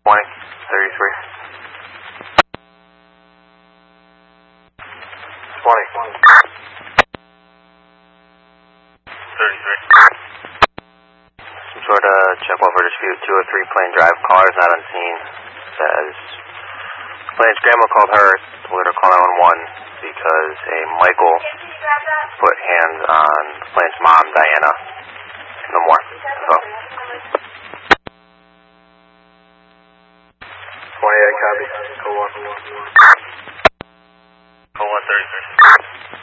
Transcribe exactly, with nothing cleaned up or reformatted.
twenty, thirty-three. twenty. thirty-three. Some sort of check over dispute. two oh three Plain Drive. Caller is not on scene. Says Plain's grandma called her, told her to call nine one one because a Michael put hands on Plain's mom, Diana. No more. So. twenty-eight, copy. Code one. Code one thirty-three.